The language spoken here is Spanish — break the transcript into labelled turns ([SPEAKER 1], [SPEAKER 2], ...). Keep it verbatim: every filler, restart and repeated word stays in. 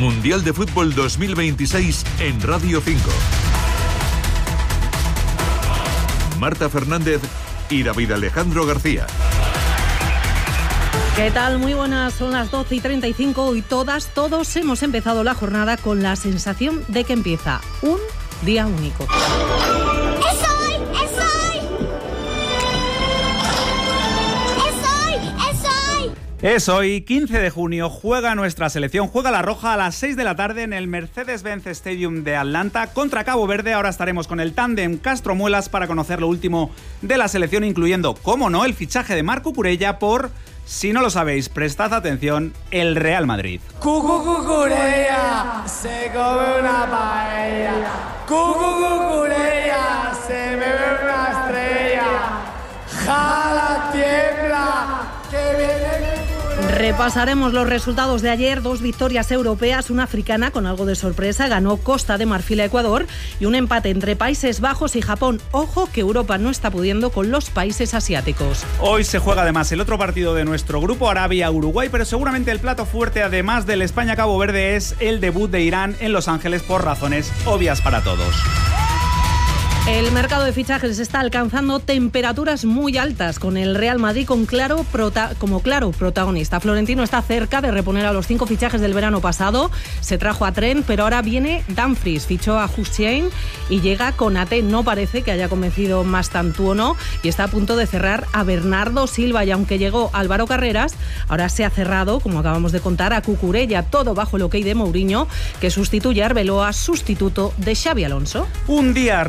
[SPEAKER 1] Mundial de Fútbol dos mil veintiséis en Radio cinco. Marta Fernández y David Alejandro García.
[SPEAKER 2] ¿Qué tal? Muy buenas, son las doce y treinta y cinco y todas, todos hemos empezado la jornada con la sensación de que empieza un día único.
[SPEAKER 3] ¡Es hoy! ¡Es hoy! ¡Es hoy! ¡Es hoy!
[SPEAKER 4] Es hoy, quince de junio, juega nuestra selección, juega la Roja a las seis de la tarde en el Mercedes-Benz Stadium de Atlanta contra Cabo Verde. Ahora estaremos con el tándem Castro Muelas para conocer lo último de la selección, incluyendo, cómo no, el fichaje de Marc Cucurella por... Si no lo sabéis, prestad atención, el Real Madrid.
[SPEAKER 5] Cucu Cucurella se come una paella. Cucu Cucurella se bebe una estrella. Jala, tiembla, que viene.
[SPEAKER 2] Repasaremos los resultados de ayer, dos victorias europeas, una africana con algo de sorpresa, ganó Costa de Marfil a Ecuador, y un empate entre Países Bajos y Japón. Ojo que Europa no está pudiendo con los países asiáticos.
[SPEAKER 4] Hoy se juega además el otro partido de nuestro grupo, Arabia-Uruguay, pero seguramente el plato fuerte, además del España-Cabo Verde, es el debut de Irán en Los Ángeles por razones obvias para todos.
[SPEAKER 2] El mercado de fichajes está alcanzando temperaturas muy altas, con el Real Madrid con claro prota- como claro protagonista. Florentino está cerca de reponer a los cinco fichajes del verano pasado. Se trajo a Trent, pero ahora viene Dumfries, fichó a Hussein y llega con Ate. No parece que haya convencido Mastantuono y está a punto de cerrar a Bernardo Silva. Y aunque llegó Álvaro Carreras, ahora se ha cerrado, como acabamos de contar, a Cucurella, todo bajo el ok de Mourinho, que sustituye a Arbeloa, sustituto de Xabi Alonso.
[SPEAKER 4] Un día